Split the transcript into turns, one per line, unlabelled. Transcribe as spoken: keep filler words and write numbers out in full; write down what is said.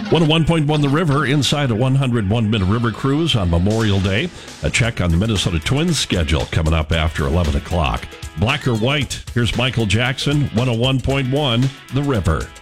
one oh one point one The River inside a one hundred one minute river cruise on Memorial Day. A check on the Minnesota Twins schedule coming up after eleven o'clock. Black or White, here's Michael Jackson, one oh one point one The River.